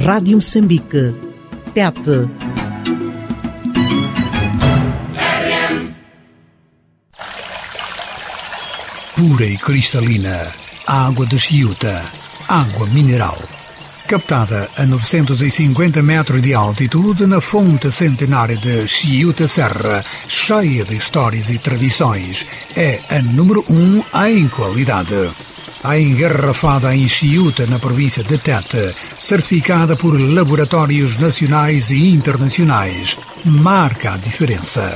Rádio Moçambique. TET. Pura e cristalina, a água de Chiuta, água mineral. Captada a 950 metros de altitude na fonte centenária de Chiuta Serra, cheia de histórias e tradições, é a número 1 em qualidade. A engarrafada em Chiuta, na província de Tete, certificada por laboratórios nacionais e internacionais, marca a diferença.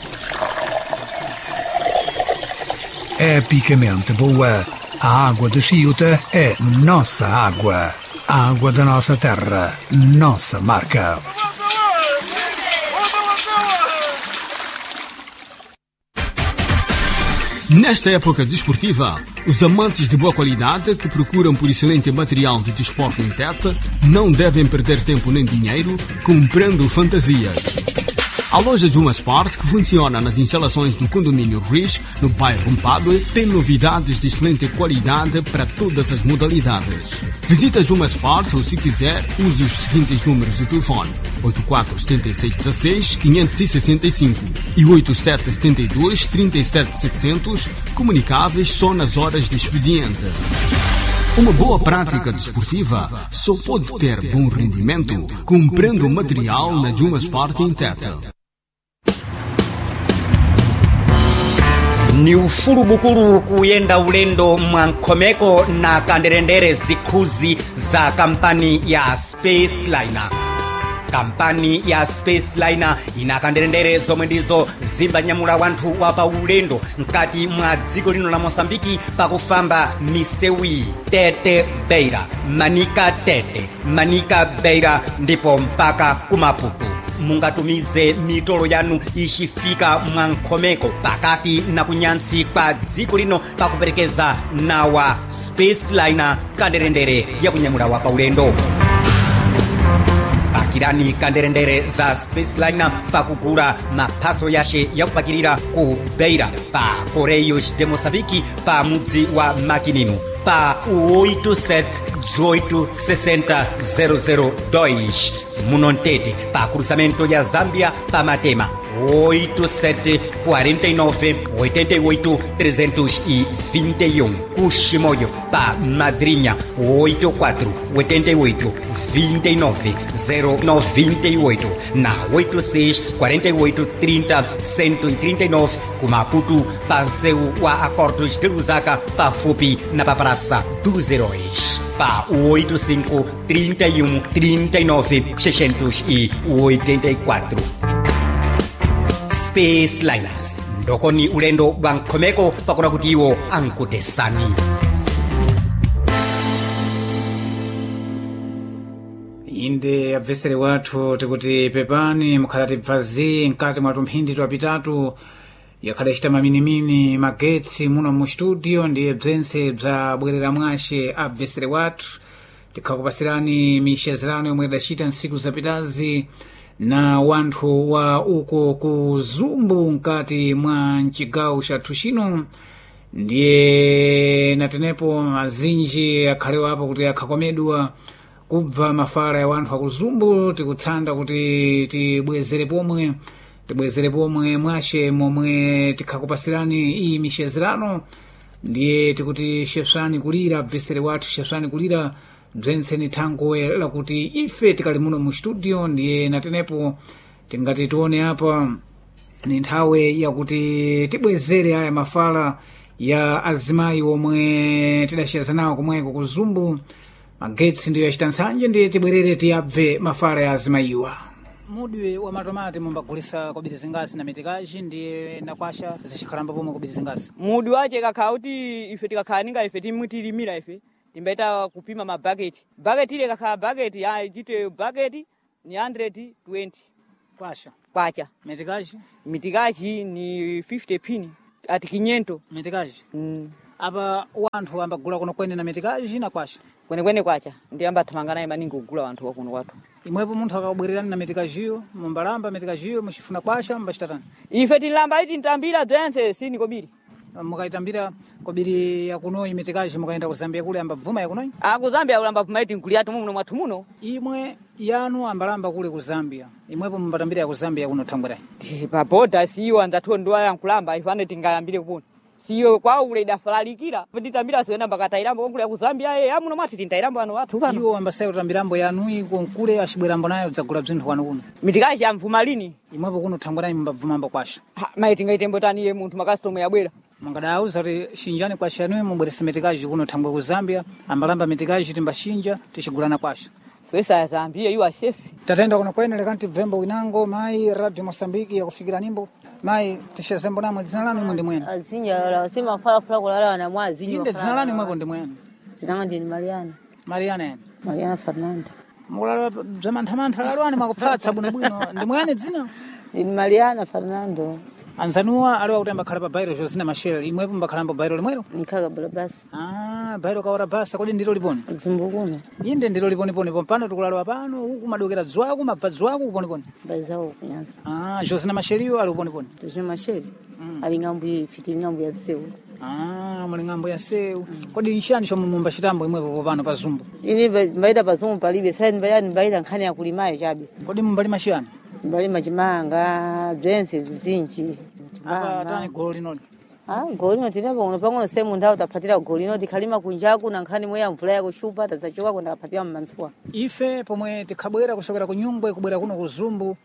Epicamente boa, a água de Chiuta é nossa água. A água da nossa terra, nossa marca. Nesta época desportiva, os amantes de boa qualidade que procuram por excelente material de desporto em Tete não devem perder tempo nem dinheiro comprando fantasias. A loja Juma Sport, que funciona nas instalações do condomínio Riz, no bairro Mpadue, tem novidades de excelente qualidade para todas as modalidades. Visita Juma Sport ou, se quiser, use os seguintes números de telefone: 847616-565 e 8772-37700, comunicáveis só nas horas de expediente. Uma boa prática desportiva só pode ter bom rendimento comprando material na Juma Sport em Tete. Ni ufuru bukuru kuyenda ulendo mwankomeko na kanderendere zikuzi za kampani ya Spaceliner. Kampani ya Spaceliner ina kanderendere zomwe ndizo zimbanyamula wanthu wapa ulendo mkati mwa dziko lino la Mosambiki pakufamba misewi Tete Beira, Manika Tete, Manika Beira ndipo mpaka kumaputu. Mungatumize mitolo yanu ishifika mwankomeko pakati na kunyantsi kwa dziko lino pakuperekeza nawa Spaceliner kanderendere ya kunyamula wapa ulendo. Pakirani kanderendere za Spaceliner pakugula maphaso yashe yakupakirira ku Beira pa Correios de Moçambique pa mudzi wa Makininu pa 87-1860-002 Munontete pa cruzamento ya Zambia pa Matema 87-49-88-321 Kushimoyo pa Madrinha 84-88-29-098 na 86-48-30-139 Kumaputu pa Nseu wa Acordos de Lusaka pa Fupi na pa Praça dos Heróis pa 85-31-39-684 Spaceliners ndokoni ulendo wa nkomeko pakona kuti iwo ankutesani. Inde abvesere wathu tikuti pepani mukhalati bvazi mkati mwa tumphindi twapitatu yakhala ichita maminimini magetsi muno mu studio ndiye bzense bza bwerera mwashe abvesere wathu tikhakupasirani mishezerano yomwe idacita ntsiku zapitazi na wanthu wa uko ku Zumbu mkati mwa mchigawo chathu chino ndiye natenepo azinji akhalewa apo kuti akhakomedwa kubva mafala ya wanthu akuzumbu tikutsanda kuti tibwezere pomwe mwashe momwe tikhakupasirani iyi mishezerano ndiye tikuti shepsani kulira bvesere wathu shepsani kulira bzenseni thango lakuti ife tikali muno mu studio ndiye natenepo tingati tione apa ni nthawe yakuti tibwezere aya mafala ya azimayi omwe tidasheza nawo komweko ku Zumbu. Magetsi ndiyo yachita nsanje ndiye tibwerere tiyabve mafala ya azimayiwa. Mudwe wa matomati mumbagulisa kobiri zingasi na metikaji ndiye nakwasha zishikhalamba pomwe kobiri zingasi. Mudwe wache kakha kuti ife tikakhaninga ife timutilimira ife timbaita kupima mabaketi. Baketi ile kakha baketi ya jite baketi ni 120 kwacha. Metikaji ni 50 pini ati 500 metikaji. Apa wanthu ambagula kuno kwene na metikaji na kwasha. Kwene kwacha ndiye ambathamanga naye maningi kugula wanthu wakuno wathu. Imwepo munthu akabwererani na metikajiyo mumbalamba metikajiyo muchifuna kwasha mbachitatani. Ife tilamba iti ntambira dzense sini kobiri. mukaitambira kobiri yakunoyi mitikaji mukaenda ku Zambia kule ambabvuma yakunoyi ku Zambia kule ambabvuma iti nkuliatu muno mwathu muno imwe yanu ambalamba kule ku Zambia imwepo mbatambira ya ku Zambia kuno thangwera paboda siyo anzathu ndo yankulamba ifane tingayambire kuno siyo kwa ule dafalalikira nditambira siwenda mbakatairambo kule ku Zambia amuno mwati tintairambo ano watu pano iyo ambasayo tambirambo yanu iko kule ashibwerambo nayo dzagula bzinthu kwanu kuno mitikaji amvuma lini imwepo kuno thangwera mbabvuma mbo kwasha maiti ngaitembo tani ye munthu makastomo yabwera mangadauza kuti shinjani kwasha yanu mubwerese mitikaji kuno thangwe ku Zambia ambalamba mitikaji timbashinja tichigulana kwasha pesa Zambia iwa shefi tatenda kuno kwenele kanti vembo winango mai Radio Mosambiki yakufikira nimbo mai tishazembo namwe dzina lanu imwe ndi mwene azinja la sema fala kulala na mwazinyo inde dzina lanu imwepo ndi mwene sinanga ndi Mariana Fernando mulala zamanthamantha lalwani makupfatsa bwinobwino ndi mwene dzina ndi Mariana Fernando anzanuwa aliwa kuti ambakhala pa bairo Josina Machel imwepo mbakhalambo bairo limwero nikaga basi bairo kaora basa kodi ndilo liponi zumbukuno inde ndilo liponi pano tikulalawa pano huku madokera dzwako mabva dzwako kuponi baizao kunyanga Josina Machel iyo ali kuponi Josina Machel ali ngambo ifiti ngambo ya Seu muli ngambo ya Seu kodi nshani chomwe mumbashitambo imwepo pano pa Zumbu ini mbaida pa Zumbu palibe sasa mbaida nkhani ya kulimayo chabe kodi mumbalima chiyani mbalima chimanga drense zinji apa tani golo linoli golo tinapo unopangono semu ndao tapatira golo linoti kalima kunjaku na nkhani moya mvula yako shupa tazachoka kwenda kapatira mmansuwa ife pomwe tikhabwera kushokera ku Nyungwe kubwera kuno ku Zumbu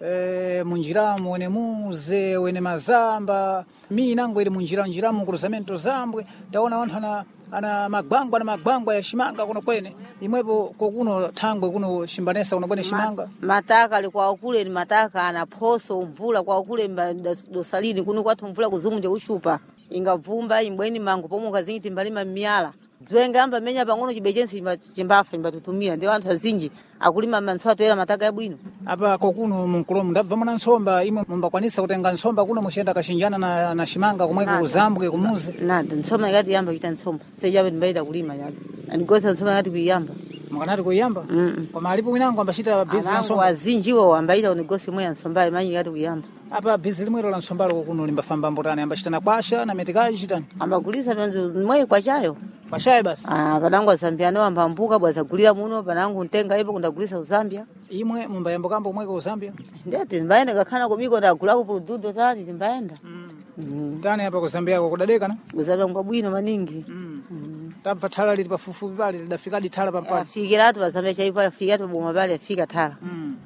munjiramo wene muze wene mazamba minango ili munjiramo cruzamento Zambwe taona wanthu ana magwangwa ya shimanga kuno kwene imwepo kokuno thangwe kuno shimbanesa kuno kwene shimanga mataka alikuwa kule ni mataka anaphoso mvula kwa kule dosalini kuno kwathu mvula kuzungu nje ushupa ingavumba imbweni mango pomwe kazingiti mbalima miyala dzwengamba menya pang'ono chibejensi chimbafa imbatutumira ndi anthu azinji akulima manswa toera mataka yabwino apa kokuno munkulomu ndabva mwana nsomba imwe mumbakwanisa kutenga nsomba kuno mushenda kashinjana na shimanga kumweko kuzambwe kumuzi nada nsomba ngati yamba kita nsomba sejabe mbaida kulima yabe andigosa nsomba ngati kuyamba mwakanati kuyamba koma alipo winango ambashita business nsomba azinjiwo ambaida unigosi moya nsomba manyi ngati kuyamba apa bizi limwero la nsombalo kokuno limbafamba mbotani ambashitana kwasha na metikaji chitani ambakulisa penzo moyo kwachayo kwashaye basi panangu Zambia ambambuka bwazagulira muno panangu ntenga ipo kundagulisa ku Zambia imwe mumbayambokambo mweko ku Zambia ndati mbaenda kakhana kubiko ndagulako produto tani timbaenda tani apa ku Zambia ko kudadeka na ku Zambia ngwabwino maningi tabva thala lili pafufupi pale lidafikadi thala pampani afikiratu pa Zambia chaipo afikatu boma pale afika thala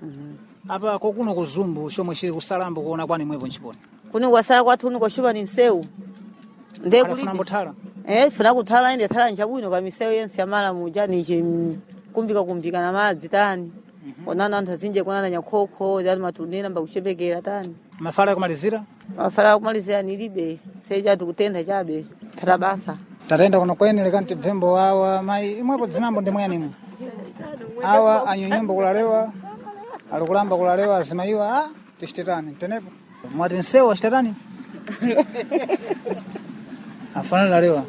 apa kokuno ku Zumbu shomwe chili kusalambo kuona kwani mwepo nchiponi kuno kwasala kwathu uno koshupa ni nseu ndekulipa mbothala funa kuthala inde thala njabwino kwa miseu yensi yamala mujani kumbika na madzi tani onana anthu azinje kunana nyakhokho yali matunena mbakuchepekera tani mafala kumalizira nilibe seja tukutenda chabe thala basa tatenda kuno kwenele kanti bvembo wawa mai imwepo dzinambo ndi mwene awa anyonyombo kulalewa alikulamba kulalewa azimaiwa tishtetani tenepo mwati nsewa shtetani afana lalewa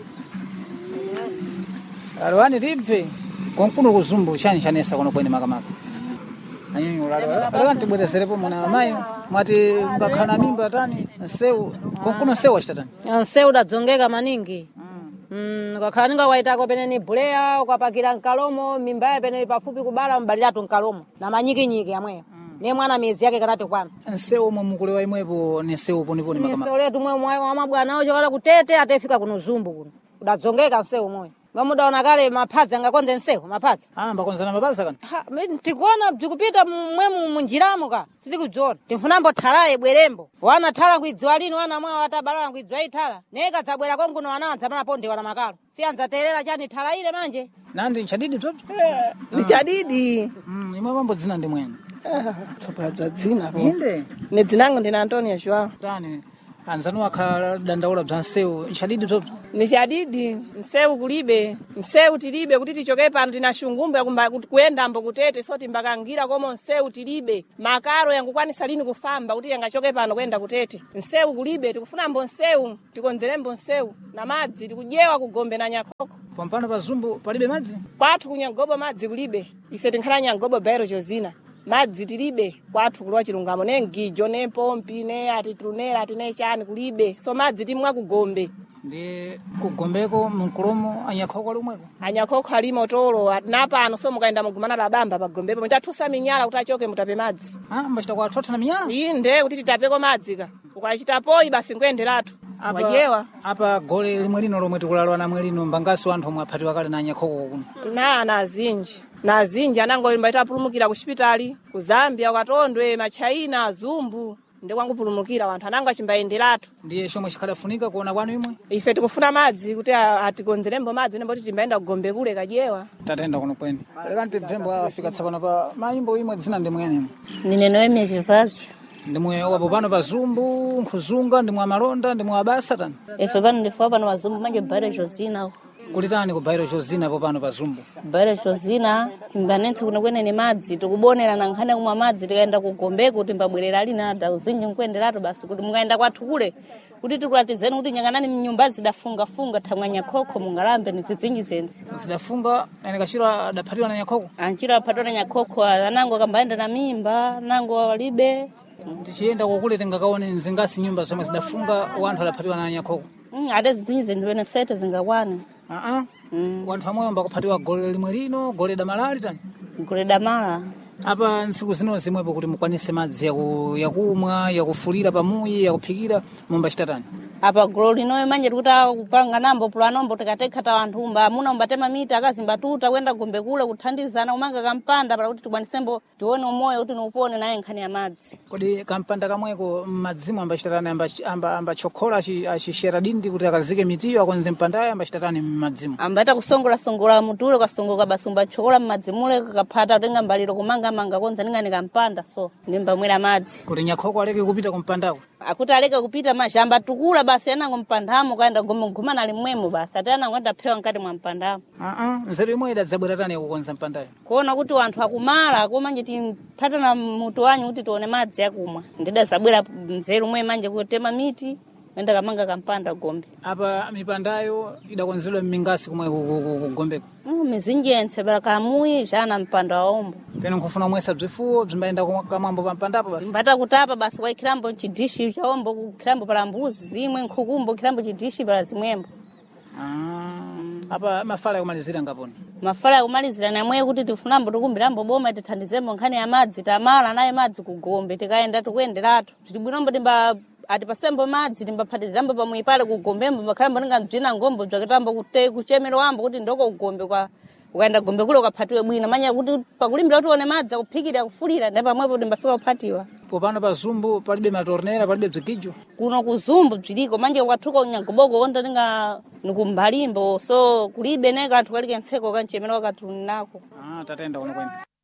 alwani tibve konkuno ku Zumbu chani chanesa kuno kwene makamaka anyonyo kulalewa alwani tibwerezerepo mwana amayi mwati mukakhala mimba tani nsewu konkuno nsewa shtetani nsewu dadzongeka maningi ukakhala ninga waitako peneni bulea ukapakira nkalomo mimbaye peneni pafupi kubala mbaliratu nkalomo na manyikinyiki yamweyo ne mwana miezi yake kanati kwana nsewu mumukulewa imwepo ni nsewu poniponi makamaka nsewu letu mwe wa mabwana awo chokala kutete atefika kuno Zumbu kuno udadzongeka nsewu moyo vamudaona kale maphazi angakonze nsewu maphazi mbakonzana mapazi kana tikuona bzikupita mwemu munjiramo ka sitikudziona tifunambo thalaye bwerembo wana thala kuidziwa lini wana mwa watabalala kuidziwa ithala neka dzabwera konkuno wanawanza mana ponde wana makalo siyanzaterera chani thala ile manje nandi nchadidi bzopo ndichadidi imwe mambo dzina ndi mwene tsopala dzina po inde ne dzinango ndina Antonia Joao tani anzanu akhala dandaula bza nsewu nchadidi bzopo nichadidi nsewu kulibe nsewu tilibe kuti tichoke pano tinashungumbe kuyenda ambo kutete so timbakangira komo nsewu tilibe makaro yangukwanisa lini kufamba kuti yangachoke pano kuyenda kutete nsewu kulibe tikufuna ambo nsewu tikonzerembo nsewu na madzi tikujewa kugombe na nyakhoko pampano pa Zumbu palibe madzi kwathu kunyangobo madzi kulibe ise tinkhala nyangobo bairo Josina madzi tilibe kwathu kulowa chilungamo nengijo ne pompi ne atitrunera atine chani kulibe so madzi timwa kugombe ndi kugombeko mkulumu anyakhoko lumweko anyakhoko alimo tolo napano so mukaenda mugumana la bamba pagombepo mutathusa minyala kuti achoke mutape madzi mbachita kwathotha na minyala inde kuti titapeko madzi ka ukachitapoyi basi nkwenderatu wajewa apa gole limwe lino lomwe tikulalwa namwe lino mbangasi wanthu omwe aphatiwa kale na anyakhoko kuno na zinji anangolimba itapulumukira ku hospitali ku Zambia ukatondwe machaina azumbu ndi kwangupulumukira wanthu anango achimbayenderatu ndiye chomwe chikhalafunika kuona kwanu imwe ife tikufuna madzi kuti atikonzerembo madzi nembo kuti timbayenda kugombe kule kajewa tatenda kuno kwene leka ntibvembo afika tsapano pa mayimbo imwe dzina ndi mwenemo ndine Noemi Chipazia ndimwe wapo pano pazumbu nkhuzunga ndimwe amalonda ndimwe abasa tani ife pano ndife pano pazumbu manje Bairo Josina kulitani ku Bairo Josina po pano pazumbu Bairo Josina timbanense kuno kwenene madzi tikubonera na nkhani kumwa madzi tikaenda kugombeko timbabwerera lina da uzinji nkwenderatu basi kuti mungaenda kwathu kule kuti tikulatizeni kuti nyanganani mnyumba zidafunga thangwa nyakhoko mungalambe ni zizinji zenzi zidafunga ene kachira adaphatiwa na nyakhoko anchira aphatiwa na nyakhoko anango kambaenda na mimba nango alibe tichiyenda kokule tingakaone nzingasi nyumba zomwe zidafunga wanthu adaphatiwa na nyakhoko ade zizinji zenzi wene sete zingakwane wanthu amwe mbakuphatiwa gole limwe lino gole damalali tani gole damala apa ntsiku zino zimwepo kuti mukwanise madzi yakumwa yakufulira pamuyi yakuphikira mumbachita tani apa golo linoyo manje tikuta kupanga nambo pulanombo tikatekha ta wanthu amuna umbatema mita akazimbatuta kwenda gombe kule kuthandizana kumanga kampanda para kuti tikwanisembo tione umoyo kuti niupone naye nkhani ya madzi kodi kampanda kamweko madzimu ambachita tani ambachokhola achishera dindi kuti akazike mitiyo akonze mpandayo ambachita tani madzimu ambaita kusongola mutule kasongoka basi umbachokola mmadzimule kaphata tenga mbaliro kumanga manga konza ningani kampanda so ndimba mwera madzi kuti nyakhoko aleke kupita kumpandako akuti aleke kupita mashamba tukula basi anango mpandamo kaenda gumana limwemo basi ati anango adaphewa nkati mwa mpandamo nzeru imwe idadzabwera tani kukonza mpandayo kuona kuti wanthu akumala komanje tiphata na mutu wanyu kuti tione madzi akumwa ndidazabwera nzeru mwe manje kutema miti enda kamanga kampanda gombe apa mipandayo idakonzedwa mingasi kumwe kugombeko mizinji yense bala kamuyi jana mpanda waombo pena nkufuna mwesa bzifuwo bzimbayenda kamwambo pampandapo basi mbata kutapa basi kwa ikirambo chidishi chaombo kukirambo pala mbuzi zimwe nkhukumbo kirambo chidishi pala zimwembo apa mafala yakumalizira ngaponi mafala yakumalizira namwe kuti tifunambo tikumbirambo boma tithandizembo nkhani ya madzi tamala naye madzi kugombe tikaenda tikuyenderatu tibwinombo timba ati pasembo madzi timbaphatizambo pamwe pale kugombembo bakhalambo ndingadzina ngombo bzakatambo kuchemero wambo kuti ndoko kugombe kwa ukaenda gombe kule ukaphatiwe bwino manya kuti pakulimbira kuti one madzi akuphikira akufulira ndipo pamwepo timbafika kuphatiwa popano pazumbu palibe matornera palibe bzikijo kuno kuzumbu bziliko manje kwathuka unyagoboko konda ninga nikumbalimbo so kulibe neka anthu kalike ntseko kanchemero wakatuni nako tatenda kuno kwene